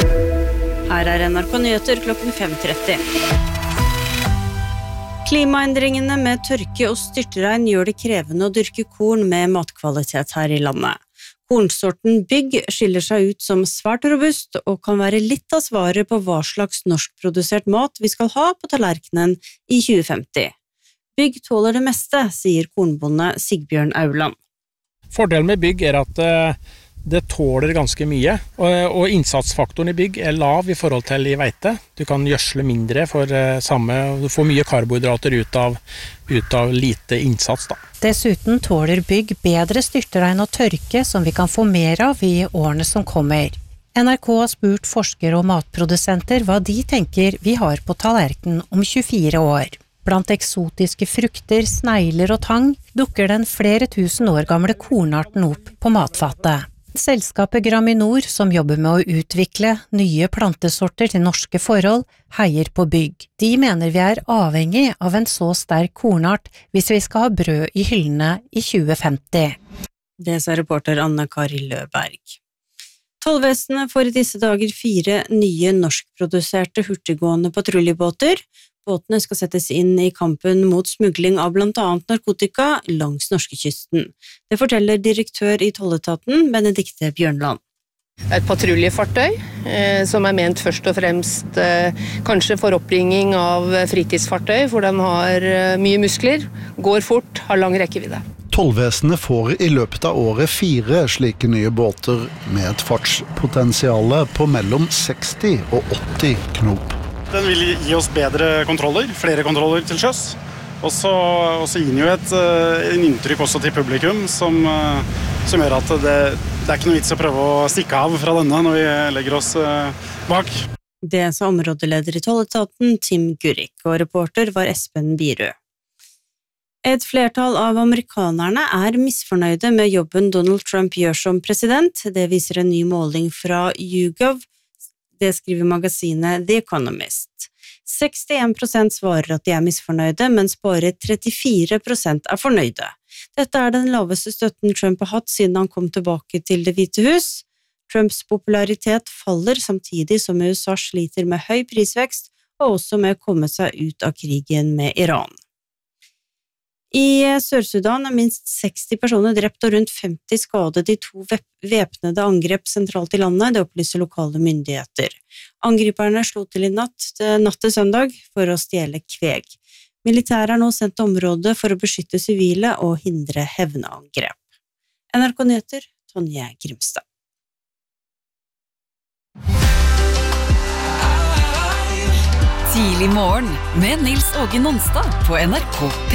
Her NRK Nyheter klokken 5:30. Klimaendringene med tørke og styrtregn gjør det krevende å dyrke korn med matkvalitet her i landet. Kornsorten Bygg skiller seg ut som svært robust og kan være litt av svaret på hva slags norskprodusert mat vi skal ha på tallerkenen i 2050. Bygg tåler det meste, sier kornbonde Sigbjørn Auland. Fordelen med Bygg at det tåler ganske mye, og innsatsfaktoren i Bygg lav i forhold til i veite. Du kan gjødsle mindre for samme, du får mye karbohydrater ut av lite innsats da. Dessuten tåler Bygg bedre styrtregn og tørke som vi kan få mer av i årene som kommer. NRK har spurt forskere og matprodusenter hva de tenker vi har på tallerkenen om 24 år. Blant eksotiske frukter, snegler og tang dukker den flere tusen år gamle kornarten opp på matfatet. Selskapet Graminor, som jobber med å utvikle nye plantesorter til norske forhold, heier på Bygg. De mener vi avhengig av en så sterk kornart hvis vi skal ha brød i hyllene i 2050. Det sa reporter Anne-Kari Løberg. Tollvesenet får i disse dager 4 nye norskproduserte hurtiggående patruljebåter. Båtene skal settes inn i kampen mot smugling av blant annet narkotika langs norskekysten. Det forteller direktør i Tolletaten, Benedikte Bjørnland. Et patruljefartøy som ment først og fremst kanskje for oppringing av fritidsfartøy, for den har mye muskler, går fort, har lang rekkevidde. Tollvesenet får i løpet av året 4 slike nye båter med et fartspotensiale på mellom 60 og 80 knop. Den vil gi oss bedre kontroller, flere kontroller til sjøs. Og så gir den jo en inntrykk også til publikum som gjør at det ikke noe vits å prøve å stikke av fra denne når vi legger oss bak. Det sa områdeleder i Tolletaten, Tim Gurrik, og reporter var Espen Birø. Et flertall av amerikanerne misfornøyde med jobben Donald Trump gjør som president. Det viser en ny måling fra YouGov. Det skriver magasinet The Economist. 61% svarer at de misfornøyde, mens bare 34% fornøyde. Dette den laveste støtten Trump har hatt siden han kom tilbake til Det hvite hus. Trumps popularitet faller samtidig som USA sliter med høy prisvekst og også med å komme seg ut av krigen med Iran. I Sør-Sudan minst 60 personer drept og rundt 50 skadet i 2 væpnede angrep sentralt i landet, det opplyser lokale myndigheter. Angriperne slo til i natt til søndag for å stjele kveg. Militæret nå sendt til området for å beskytte sivile og hindre hevneangrep. NRK Nyheter, Tonje Grimstad. Tidlig morgen med Nils Åge Nonstad på NRK.